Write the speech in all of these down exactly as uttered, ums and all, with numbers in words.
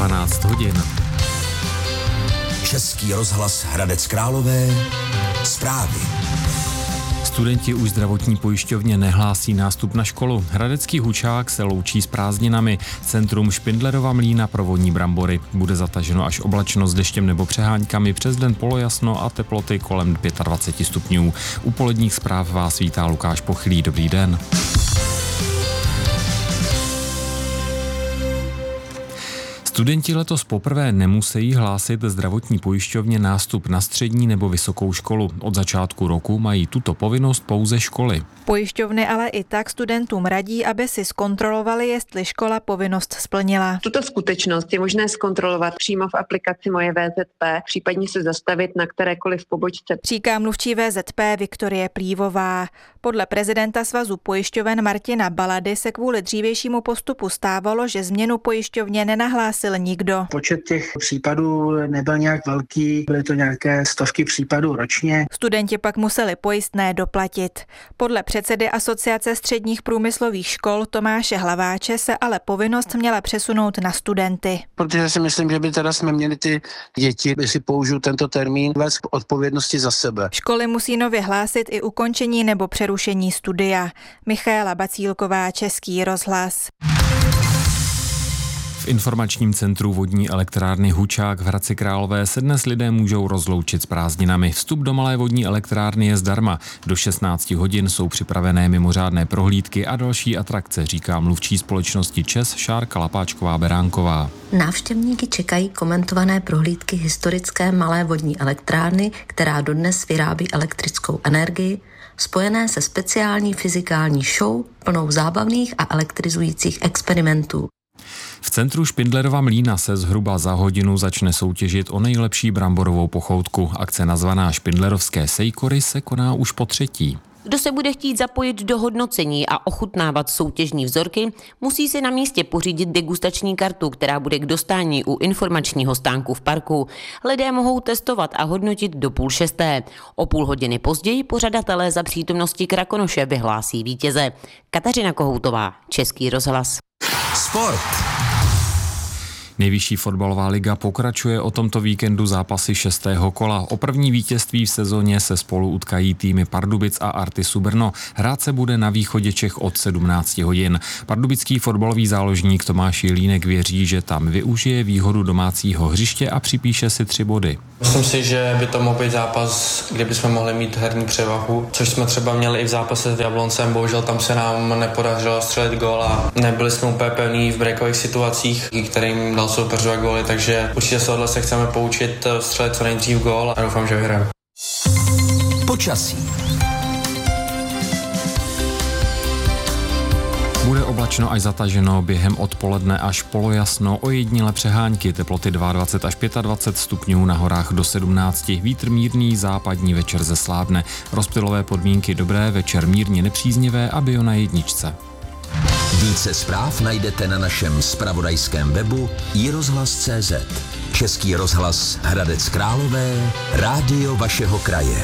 dvanáct hodin. Český rozhlas Hradec Králové. Zprávy. Studenti už zdravotní pojišťovně nehlásí nástup na školu. Hradecký Hučák se loučí s prázdninami. Centrum Špindlerova Mlýna pro vodní brambory. Bude zataženo až oblačno s deštěm nebo přeháňkami, přes den polojasno a teploty kolem dvacet pět stupňů. U poledních zpráv vás vítá Lukáš Pochylý. Dobrý den. Studenti letos poprvé nemusí hlásit zdravotní pojišťovně nástup na střední nebo vysokou školu. Od začátku roku mají tuto povinnost pouze školy. Pojišťovny ale i tak studentům radí, aby si zkontrolovali, jestli škola povinnost splnila. Tuto skutečnost je možné zkontrolovat přímo v aplikaci Moje V Z P, případně se zastavit na kterékoliv pobočce. Říká mluvčí V Z P Viktorie Plívová. Podle prezidenta Svazu pojišťoven Martina Balady se kvůli dřívějšímu postupu stávalo, že změnu pojišťovně nenahlásil nikdo. Počet těch případů nebyl nějak velký, byly to nějaké stovky případů ročně. Studenti pak museli pojistné doplatit. Podle předsedy Asociace středních průmyslových škol Tomáše Hlaváče se ale povinnost měla přesunout na studenty. Protože si myslím, že by teda jsme měli ty děti, jestli použiju tento termín, vést k odpovědnosti za sebe. Školy musí nově hlásit i ukončení nebo přerušení studia. Michaela Bacílková, Český rozhlas. V informačním centru vodní elektrárny Hučák v Hradci Králové se dnes lidé můžou rozloučit s prázdninami. Vstup do malé vodní elektrárny je zdarma. Do šestnáct hodin jsou připravené mimořádné prohlídky a další atrakce, říká mluvčí společnosti ČEZ Šárka Lapáčková-Beránková. Návštěvníky čekají komentované prohlídky historické malé vodní elektrárny, která dodnes vyrábí elektrickou energii, spojené se speciální fyzikální show plnou zábavných a elektrizujících experimentů. V centru Špindlerova Mlýna se zhruba za hodinu začne soutěžit o nejlepší bramborovou pochoutku. Akce nazvaná Špindlerovské sejkory se koná už po třetí. Kdo se bude chtít zapojit do hodnocení a ochutnávat soutěžní vzorky, musí si na místě pořídit degustační kartu, která bude k dostání u informačního stánku v parku. Lidé mohou testovat a hodnotit do půl šesté. O půl hodiny později pořadatelé za přítomnosti Krakonoše vyhlásí vítěze. Kateřina Kohoutová, Český rozhlas. Sport. Nejvyšší fotbalová liga pokračuje o tomto víkendu zápasy šestého kola. O první vítězství v sezóně se spolu utkají týmy Pardubic a Artisu Brno. Hrát se bude na východě Čech od sedmnáct hodin. Pardubický fotbalový záložník Tomáš Jelínek věří, že tam využije výhodu domácího hřiště a připíše si tři body. Myslím si, že by to mohl být zápas, kde bychom mohli mít herní převahu, což jsme třeba měli i v zápase s Jabloncem. Bohužel tam se nám nepodařilo střelit gól a nebyli jsme úplně pevní v breakových situacích, kterým dal soupeř dva góly, takže určitě se tohle se chceme poučit, střelit co nejdřív gól a doufám, že vyhrajeme. Počasí. Bude oblačno až zataženo, během odpoledne až polojasno, ojedinělé přehánky, teploty dvacet dva až dvacet pět stupňů, na horách do sedmnáct, vítr mírný, západní, večer zeslábne. Rozptylové podmínky dobré, večer mírně nepříznivé a bio na jedničce. Více zpráv najdete na našem zpravodajském webu i rozhlas tečka cé zet. Český rozhlas Hradec Králové, rádio vašeho kraje.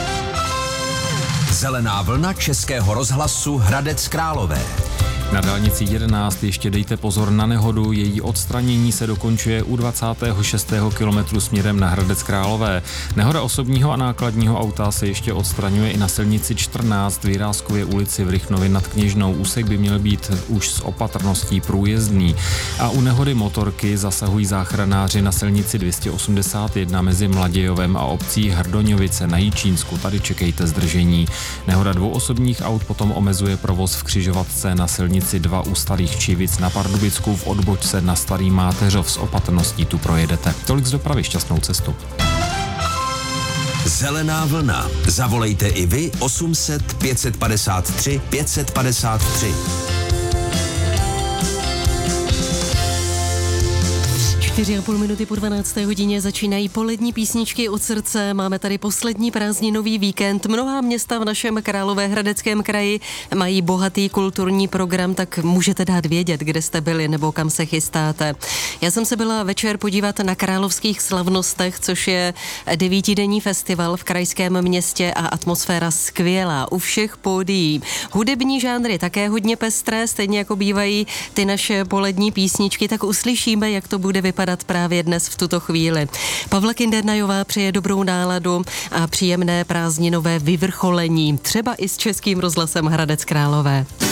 Zelená vlna Českého rozhlasu Hradec Králové. Na dálnici jedenáct ještě dejte pozor na nehodu, její odstranění se dokončuje u dvacátého šestého kilometru směrem na Hradec Králové. Nehoda osobního a nákladního auta se ještě odstraňuje i na silnici čtrnáct v Jiráskově ulici v Rychnově nad Kněžnou. Úsek by měl být už s opatrností průjezdný. A u nehody motorky zasahují záchranáři na silnici dvě stě osmdesát jedna mezi Mladějovem a obcí Hrdoňovice na Jičínsku. Tady čekejte zdržení. Nehoda dvou osobních aut potom omezuje provoz v křižovatce na silnici dva u Starých Čivic na Pardubicku, v odbočce na Starý Máteřov. S opatrností tu projedete. Tolik z dopravy, šťastnou cestu. Zelená vlna. Zavolejte i vy osm set pět padesát tři pět padesát tři. čtyři a půl minuty po dvanácté hodině začínají polední písničky od srdce. Máme tady poslední prázdninový víkend. Mnohá města v našem Královéhradeckém kraji mají bohatý kulturní program, tak můžete dát vědět, kde jste byli nebo kam se chystáte. Já jsem se byla večer podívat na Královských slavnostech, což je devítidenní festival v krajském městě a atmosféra skvělá u všech pódií. Hudební žánry také hodně pestré, stejně jako bývají ty naše polední písničky, tak uslyšíme, jak to bude vypadat vypadat právě dnes v tuto chvíli. Pavla Kindernajová přeje dobrou náladu a příjemné prázdninové vyvrcholení, třeba i s Českým rozhlasem Hradec Králové.